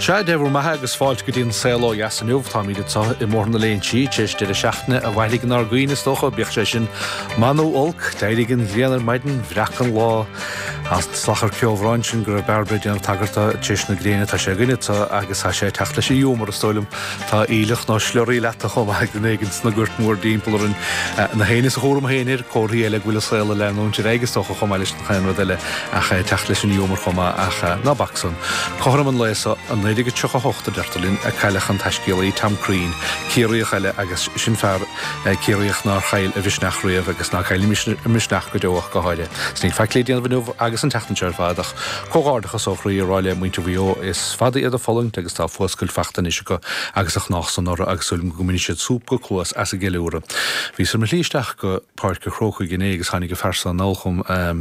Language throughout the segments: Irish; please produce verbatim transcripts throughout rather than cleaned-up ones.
Se déhar maithe agus fáilt go dtíon saoló as an nuh táí i mór na léon tí teis de seachna a bhhaigh nar gcuoine stocha beag sé sin manú olc déidigin bhíanaar maidin bhreachan lá as slachar ceomhráin sin gur bearbreid an tagarta teis na gréine tá sé gine agus tá sé teachta sé dúmar a stoilm tá ílech ná sliorí leta chum ag den éigens na gurt mór dímpelin na héine a chóm héanaar choirí eile bhfuil saoile leún sé réiges stocha chum eiles na chéan eile a ché teachta sin dúmar chuma a ná Baxon. Chom an léisa an néidir tucha hochta dertalín a caiilech an taiscéalaí Tam Crean, cíiríoch eile agus sin fear cíiríoch ná chail a bhís nach riamh agus ná chail misneach go deoch go háide. Sní feicléíon bhnúh agus an tetanseir fádach chogádacha sóchraí ráile muinte bhío is fada iad a foling agus tá fóscail fechtan is go agus ach nach san ára agus sulm go muise súb go chlós as a geúra. Bhí sem líisteach go páirce chrócha gné agus chanig go fersa náchum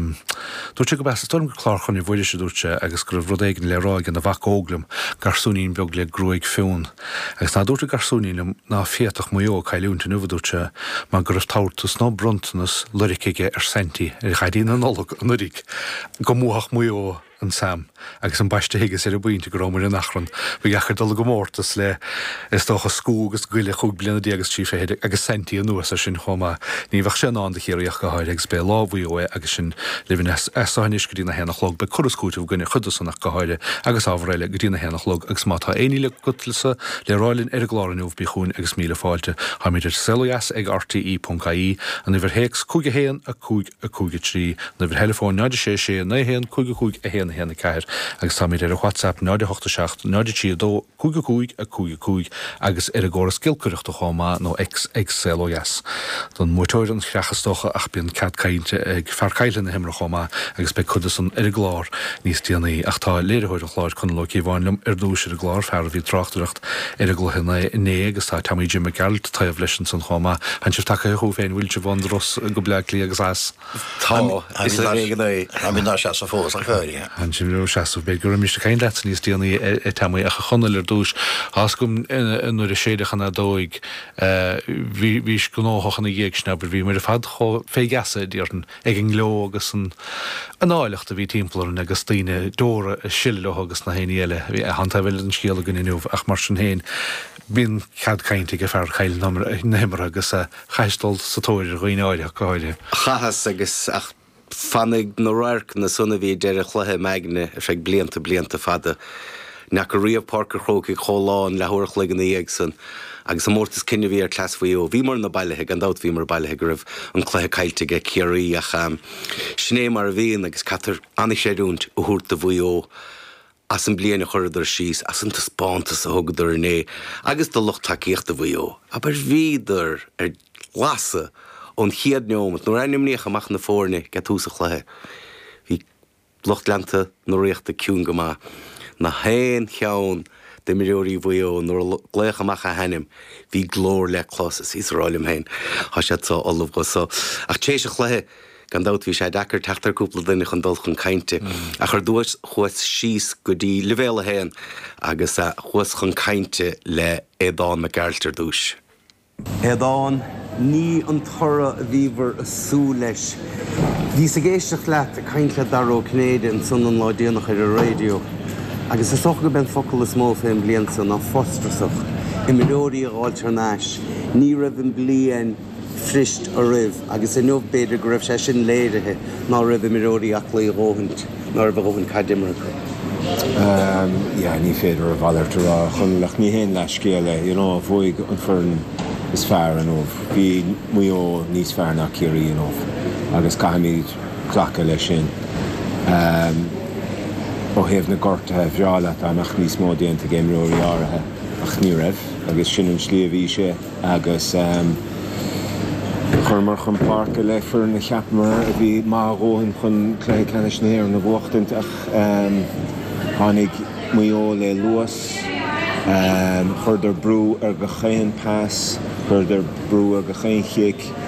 dúirte go best storm go chláchan i bhide sé dúirte agus gur bhdéigen le ráig an a bhac óglam garsúnín beag le grúig fiún. Agus ná dúirte garsúnín ná fiatach muo caiilúnta nuhadúirte má gur táirtas ná brontanas luricaige ar senti ar chaidín an nolog an nurig go múthach muo an sam agus an baiste higus ar a buinte go rómar in nachran bhí gachar dul go mórtas le is tócha scú agus goile chuig blianana dí agus trí féhéide agus sentí an nuas a sin chomá ní bhah sé ná de chéiríoch go háid agus be lábhío agus sin livin esáis go dtína hénach log be chorascúteh gunne chudasannach go háide agus ábhréile go dtína hénach log agus má tá éile gotlasa le ráilinn ar a gláranúh bí chuún agus míle fáilte ha míidir celas ag r t i dot i an bhar héex cúige héan a cúig a cúige trí na bhar telefón náidir sé sé na héan cúige cúig a héan héna ceir agus tá ar a WhatsApp náidir hochta seach náidir tí dó cúige cúig a cúige cúig agus ar a ggóra skillcuireachta chomá nó ex celas. Don mutóir an chreachastócha ach bíon cad cainte ag fearcaile na himra chomá agus be chudasan ar a glár níos tíanaí ach tá léirehoir a chláir chun loí bhhainlam ar dúis ar a glár fear bhí trachtareacht ar a gluhanna iné agus tá tamí Jim McGill taobh leisin san chomá han sib take chu féin bhfuil se bhain dros go bleachlí agus as. Tá is régan a mí ná se a fós an chuirí. Han sin ro seaú be gur mis chéin le níos tíanaí tamí a chonneil ar dúis as gom nuair a séidechan a dóig hís go nóthchan na dhéag ber bhí mar a fad cho fé gasa dtíartan ag an gló agus an áilecht a bhí timpplarin agus tíine dóra a siile agus na héine eile bhí a hanta bhfuil an scéala gan inniuh ach mar sin héin bín cad cainte go fear chail nahimar agus a chaistal satóir a roioine áileach go háide. Chahas agus ach fannig na rairc na sunna bhí deir a chluthe meagne a feag blianta blianta fada na go riamh Parker chrócaigh choláin lethúirch le an éag san agus an mórtas cinenne bhí ar clas faoí bhí mar na bailithe an dát bhí mar bailithe go raibh an chluthe caiilteige céirí a cham sné mar a bhíon agus catar anna séúnt ó thuúirta bhuió as an bliana chuidir síos as an taspáantas a thugadidir né agus do lucht takeíochta bhuió a bar bhíidir ar lasa ón chiad neomad nó ranimníoch amach na fórne get túsa chluthe hí lucht lenta nó réochta ciún go má na hain cheann de miúí bhuió nó gléach amach a henim hí glór le chlosas Israelim hain há sé tá olah go so ach tééis a chluthe gan dát bhí sé dechar teachtarúpla duine chun dul chun cainte a chu dúirt chuas síos go dtí levéla hain agus a chuas chun cainte le édáin me geirltar dúis. Édáin ní an thora a bhíhar a sú leis. Bhí sa géisteach leat a cainte daró Canadian san an láidéanach ar a radio agus is socha go ben focail is mó féin blian san an fostrasach i miróí a gáiltar náis ní raibh an blian frist a rih agus in nómh beidir go raibh sé sin léirithe ná raibh miróí aclaí róhaint ná raibh róhann cadimracha. Ja, ní féidir a bhhailtar chun lech ní héin leis scéala, you know, bhuaig an fearn is fear an óh. Bhí muo níos fear nach céirí an óh agus caiimiid clacha lei sin. ó héamh na gortathe bhreála amach níos mó déanta géimreoirí áirithe ach ní raibh agus sin an slíomhí sé agus chumar chun páirce le fir na cheapmar a bhí máthróin chun cléigh ceannaisnéir na bhuachtaint ach tháinig muo le luas chuidir brú ar go chéan pás chuidir brú ar go chéan chiic